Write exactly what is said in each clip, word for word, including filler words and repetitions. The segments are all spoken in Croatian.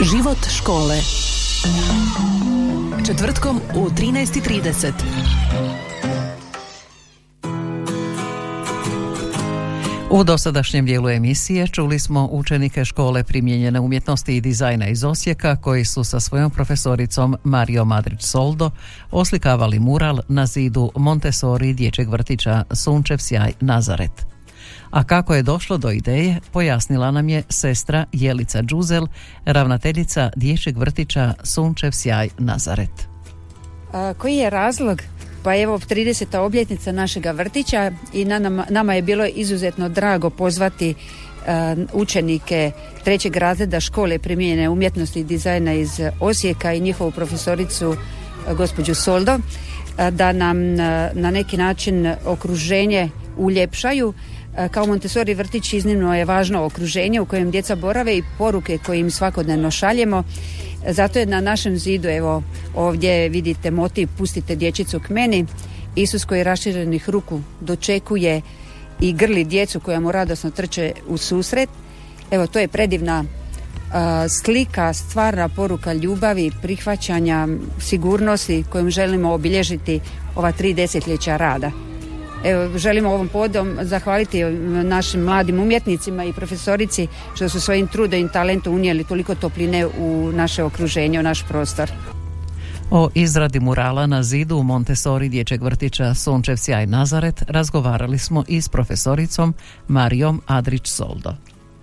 Život škole. Četvrtkom u trinaest i trideset. U dosadašnjem dijelu emisije čuli smo učenike škole primijenjene umjetnosti i dizajna iz Osijeka koji su sa svojom profesoricom Marijom Adrić-Soldo oslikavali mural na zidu Montessori dječjeg vrtića Sunčev sjaj Nazaret. A kako je došlo do ideje, pojasnila nam je sestra Jelica Đuzel, ravnateljica dječjeg vrtića Sunčev sjaj Nazaret. A, koji je razlog? Pa evo, trideseta obljetnica našega vrtića i na nama, nama je bilo izuzetno drago pozvati uh, učenike trećeg razreda škole primijenjene umjetnosti i dizajna iz Osijeka i njihovu profesoricu uh, gospođu Soldo uh, da nam uh, na neki način okruženje uljepšaju. Uh, kao Montessori vrtić iznimno je važno okruženje u kojem djeca borave i poruke koje im svakodnevno šaljemo. Zato je na našem zidu, evo ovdje vidite motiv "Pustite dječicu k meni". Isus koji raširenih ruku dočekuje i grli djecu koja mu radosno trče u susret. Evo, to je predivna uh, slika, stvarna poruka ljubavi, prihvaćanja, sigurnosti kojom želimo obilježiti ova tri desetljeća rada. Evo, želimo ovom povodom zahvaliti našim mladim umjetnicima i profesorici što su svojim trudom i talentom unijeli toliko topline u naše okruženje, u naš prostor. O izradi murala na zidu Montessori dječjeg vrtića Sunčev sjaj Nazaret razgovarali smo i s profesoricom Marijom Adrić-Soldo.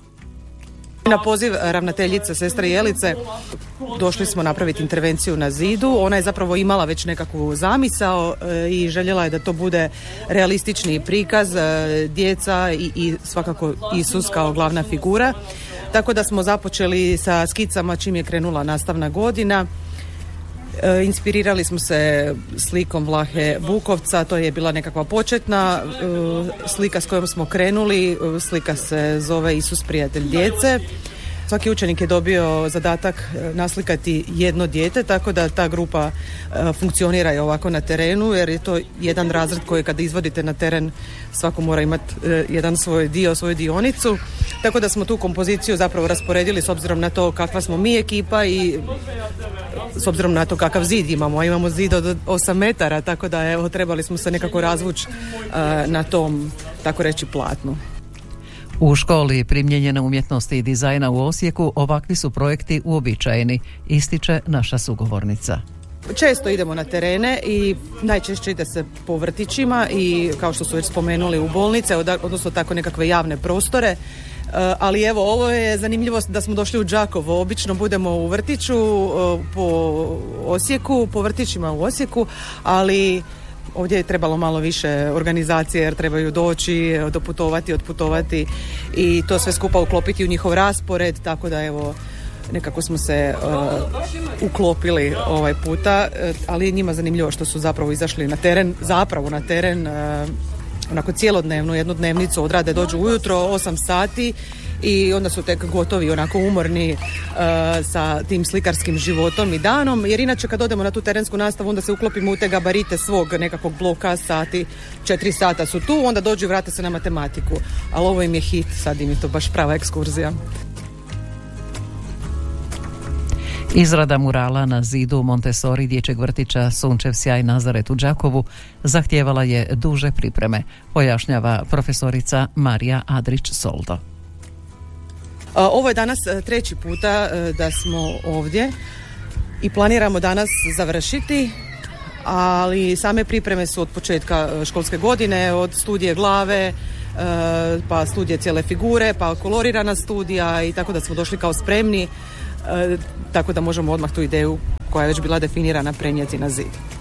Na poziv ravnateljice sestre Jelice došli smo napraviti intervenciju na zidu. Ona je zapravo imala već nekakvu zamisao e, i željela je da to bude realistični prikaz, e, djeca i, i svakako Isus kao glavna figura. Tako da smo započeli sa skicama čim je krenula nastavna godina. E, inspirirali smo se slikom Vlahe Bukovca, to je bila nekakva početna e, slika s kojom smo krenuli. E, slika se zove Isus prijatelj djece. Svaki učenik je dobio zadatak naslikati jedno dijete, tako da ta grupa e, funkcionira i ovako na terenu, jer je to jedan razred koji kada izvodite na teren svako mora imati e, jedan svoj dio, svoju dionicu. Tako da smo tu kompoziciju zapravo rasporedili s obzirom na to kakva smo mi ekipa i s obzirom na to kakav zid imamo. A imamo zid od osam metara, tako da evo, trebali smo se nekako razvući e, na tom, tako reći, platnu. U školi primijenjene umjetnosti i dizajna u Osijeku ovakvi su projekti uobičajeni, ističe naša sugovornica. Često idemo na terene i najčešće ide se po vrtićima i kao što su već spomenuli u bolnice, odnosno tako nekakve javne prostore. Ali evo, ovo je zanimljivo da smo došli u Đakovo. Obično budemo u vrtiću po Osijeku, po vrtićima u Osijeku, ali ovdje je trebalo malo više organizacije jer trebaju doći, doputovati, otputovati i to sve skupa uklopiti u njihov raspored, tako da evo nekako smo se uh, uklopili ovaj puta, ali je njima zanimljivo što su zapravo izašli na teren, zapravo na teren, uh, onako cijelodnevnu jednu dnevnicu odrade, dođu ujutro osam sati i onda su tek gotovi, onako umorni uh, sa tim slikarskim životom i danom, jer inače kad odemo na tu terensku nastavu onda se uklopimo u te gabarite svog nekakvog bloka, sati, četiri sata su tu, onda dođu i vrate se na matematiku, ali ovo im je hit, sad im je to baš prava ekskurzija. Izrada murala na zidu Montessori dječjeg vrtića Sunčev sjaj Nazaret u Đakovu zahtijevala je duže pripreme, pojašnjava profesorica Marija Adrić-Soldo. Ovo je danas treći puta da smo ovdje i planiramo danas završiti, ali same pripreme su od početka školske godine, od studije glave, pa studije cijele figure, pa kolorirana studija i tako da smo došli kao spremni, tako da možemo odmah tu ideju koja je već bila definirana prenijeti na zid.